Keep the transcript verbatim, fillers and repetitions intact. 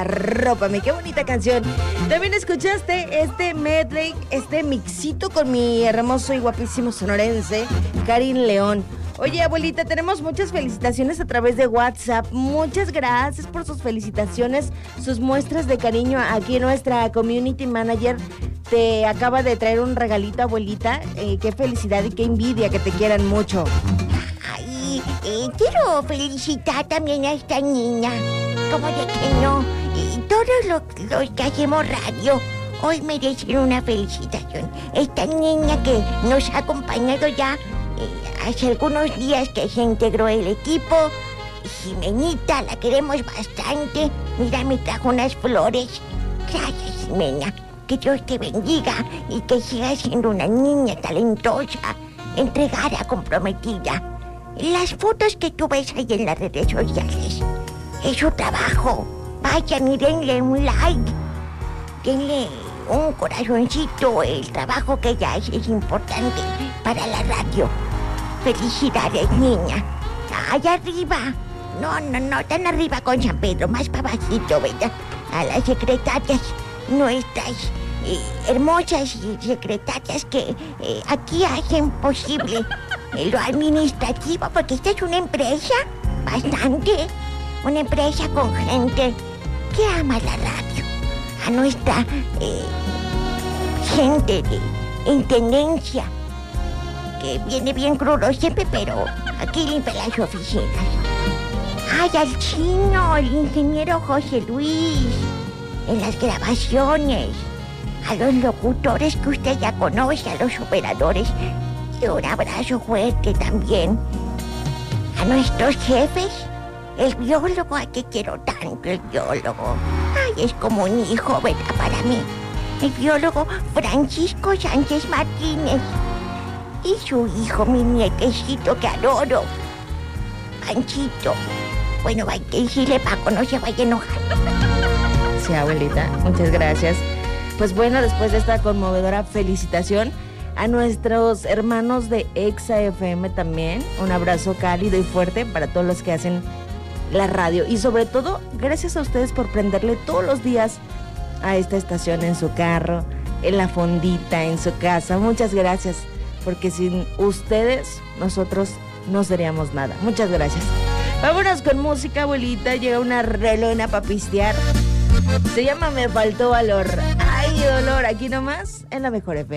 Arrópame, qué bonita canción. También escuchaste este medley, este mixito con mi hermoso y guapísimo sonorense, Karin León. Oye, abuelita, tenemos muchas felicitaciones a través de WhatsApp. Muchas gracias por sus felicitaciones, sus muestras de cariño. Aquí nuestra community manager te acaba de traer un regalito, abuelita. Eh, qué felicidad y qué envidia que te quieran mucho. Ay, eh, quiero felicitar también a esta niña. Como de que no, eh, todos los, los que hacemos radio hoy merecen una felicitación. Esta niña que nos ha acompañado ya eh, hace algunos días que se integró el equipo, Jimenita, la queremos bastante. Mira, me trajo unas flores. Gracias, Jimena. Que Dios te bendiga y que sigas siendo una niña talentosa, entregada, comprometida. Las fotos que tú ves ahí en las redes sociales es su trabajo. Vayan y denle un like, denle un corazoncito. El trabajo que ella hace es importante para la radio. Felicidades, niña. Allá arriba. No, no, no, tan arriba con San Pedro, más para bajito, ¿verdad? A las secretarias nuestras eh, hermosas secretarias que eh, aquí hacen posible eh, lo administrativo, porque esta es una empresa bastante, una empresa con gente que ama la radio. A nuestra eh, gente de intendencia, que viene bien crudo siempre, pero aquí limpia las oficinas. Ay, al chino, el ingeniero José Luis, en las grabaciones, a los locutores que usted ya conoce, a los operadores, y un abrazo fuerte también a nuestros jefes, el biólogo, a que quiero tanto el biólogo. Ay, es como un hijo, ¿verdad? Para mí, el biólogo Francisco Sánchez Martínez, y su hijo, mi nietecito que adoro, Panchito. Bueno, hay que decirle, Paco, no se vaya a enojar. Sí, abuelita, muchas gracias. Pues bueno, después de esta conmovedora felicitación a nuestros hermanos de Exa F M también, un abrazo cálido y fuerte para todos los que hacen la radio. Y sobre todo, gracias a ustedes por prenderle todos los días a esta estación en su carro, en la fondita, en su casa. Muchas gracias, porque sin ustedes nosotros no seríamos nada. Muchas gracias. Vámonos con música, abuelita. Llega una relona para pistear. Se llama Me Faltó Valor. Ay, dolor. Aquí nomás, en la Mejor F M.